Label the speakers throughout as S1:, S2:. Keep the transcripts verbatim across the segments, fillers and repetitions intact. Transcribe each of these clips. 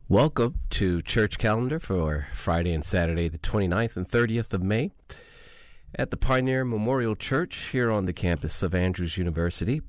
S1: Welcome to Church Calendar for Friday and Saturday, the twenty-ninth and thirtieth of May at the Pioneer Memorial Church here on the campus of Andrews University.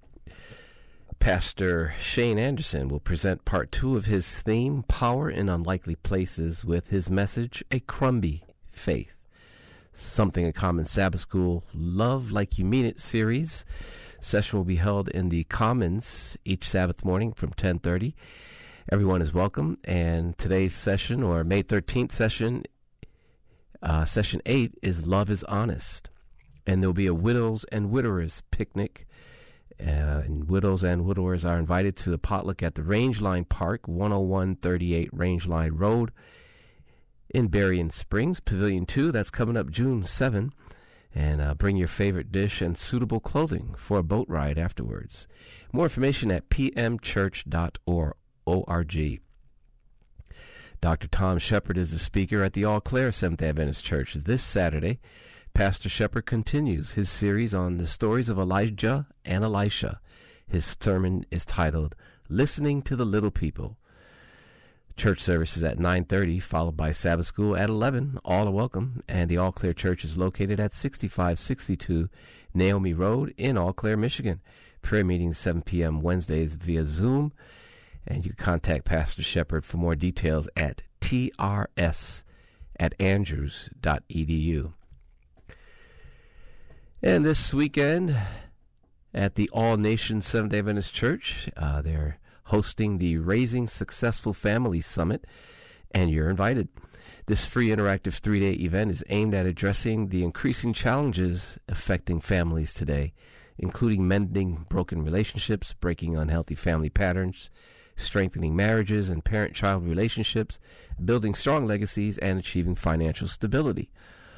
S1: Pastor Shane Anderson will present part two of his theme, Power in Unlikely Places, with his message, A Crumby Faith. Something in Common Sabbath School Love Like You Mean It series. Session will be held in the Commons each Sabbath morning from ten thirty. Everyone is welcome, and today's session, or May thirteenth session, uh, session eight, is Love is Honest. And there'll be a widows and widowers picnic, uh, and widows and widowers are invited to the potluck at the Rangeline Park, one oh one thirty-eight Rangeline Road in Berrien Springs, Pavilion two. That's coming up June seventh. And uh, bring your favorite dish and suitable clothing for a boat ride afterwards. More information at p m church dot org. O R G. Doctor Tom Shepard is the speaker at the Eau Claire Seventh Adventist Church. This Saturday, Pastor Shepard continues his series on the stories of Elijah and Elisha. His sermon is titled, Listening to the Little People. Church service is at nine thirty, followed by Sabbath School at eleven. All are welcome, and the Eau Claire Church is located at sixty-five sixty-two Naomi Road in Eau Claire, Michigan. Prayer meetings seven p.m. Wednesdays via Zoom. And you can contact Pastor Shepard for more details at t r s at andrews dot e d u. And this weekend at the All Nations Seventh-day Adventist Church, uh, they're hosting the Raising Successful Families Summit, and you're invited. This free interactive three-day event is aimed at addressing the increasing challenges affecting families today, including mending broken relationships, breaking unhealthy family patterns, strengthening marriages and parent-child relationships, building strong legacies, and achieving financial stability.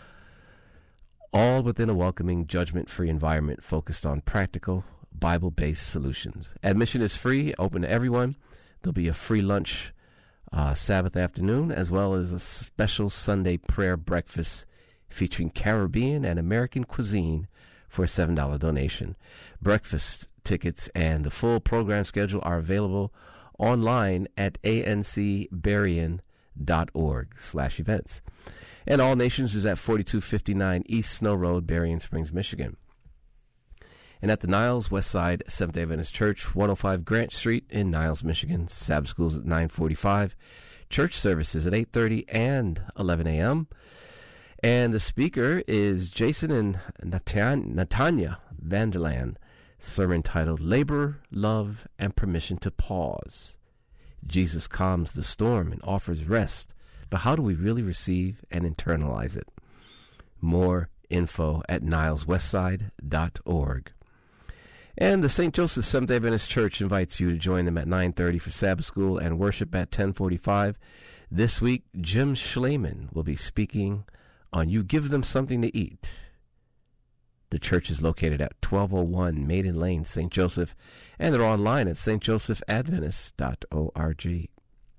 S1: All within a welcoming, judgment-free environment focused on practical, Bible-based solutions. Admission is free, open to everyone. There'll be a free lunch uh, Sabbath afternoon, as well as a special Sunday prayer breakfast featuring Caribbean and American cuisine for a seven dollars donation. Breakfast tickets and the full program schedule are available online at a n c berrien dot org slash events. And All Nations is at forty-two fifty-nine East Snow Road, Berrien Springs, Michigan. And at the Niles Westside Seventh-day Adventist Church, one oh five Grant Street in Niles, Michigan. Sabbath school's at nine forty-five. Church services at eight thirty and eleven a.m. And the speaker is Jason and Natan- Natanya Vanderland. Sermon titled, Labor, Love, and Permission to Pause. Jesus calms the storm and offers rest, but how do we really receive and internalize it? More info at niles westside dot org. And the Saint Joseph Seventh-day Adventist Church invites you to join them at nine thirty for Sabbath School and worship at ten forty-five. This week, Jim Schleiman will be speaking on You Give Them Something to Eat. The church is located at twelve oh one Maiden Lane, Saint Joseph, and they're online at s t joseph adventist dot org.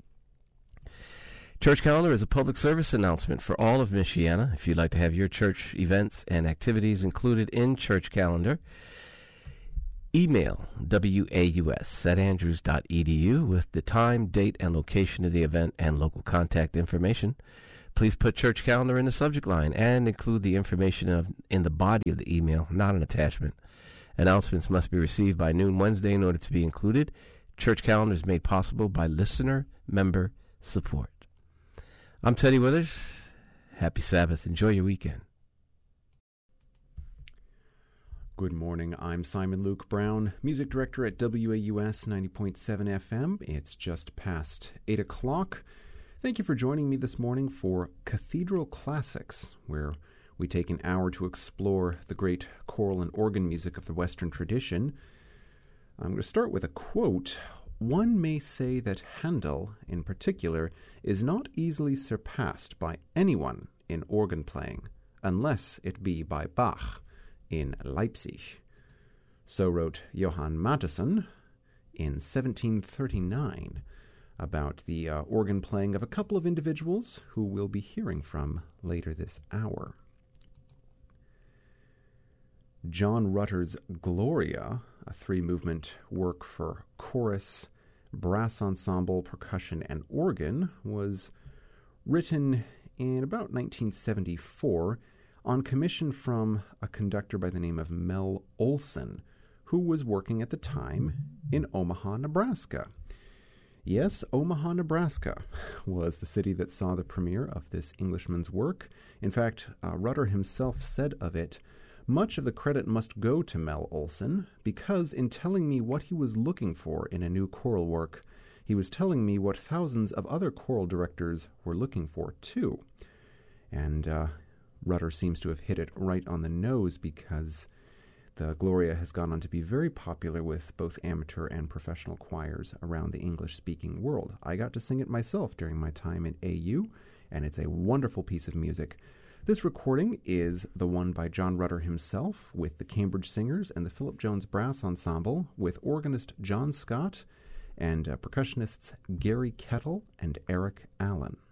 S1: Church Calendar is a public service announcement for all of Michiana. If you'd like to have your church events and activities included in Church Calendar, email waus at andrews dot e d u with the time, date, and location of the event and local contact information. Please put Church Calendar in the subject line and include the information of, in the body of the email, not an attachment. Announcements must be received by noon Wednesday in order to be included. Church Calendar is made possible by listener member support. I'm Teddy Withers. Happy Sabbath. Enjoy your weekend.
S2: Good morning. I'm Simon Luke Brown, music director at W A U S ninety point seven F M. It's just past eight o'clock. Thank you for joining me this morning for Cathedral Classics, where we take an hour to explore the great choral and organ music of the Western tradition. I'm going to start with a quote. One may say that Handel, in particular, is not easily surpassed by anyone in organ playing, unless it be by Bach in Leipzig. So wrote Johann Mattheson in seventeen thirty-nine. About the uh, organ playing of a couple of individuals who we'll be hearing from later this hour. John Rutter's Gloria, a three-movement work for chorus, Brass Ensemble, Percussion, and Organ was written in about nineteen seventy-four on commission from a conductor by the name of Mel Olson, who was working at the time in Omaha, Nebraska. Yes, Omaha, Nebraska was the city that saw the premiere of this Englishman's work. In fact, uh, Rutter himself said of it, "Much of the credit must go to Mel Olson, because in telling me what he was looking for in a new choral work, he was telling me what thousands of other choral directors were looking for too." And uh, Rutter seems to have hit it right on the nose, because the Gloria has gone on to be very popular with both amateur and professional choirs around the English-speaking world. I got to sing it myself during my time in A U, and it's a wonderful piece of music. This recording is the one by John Rutter himself with the Cambridge Singers and the Philip Jones Brass Ensemble with organist John Scott and uh, percussionists Gary Kettle and Eric Allen.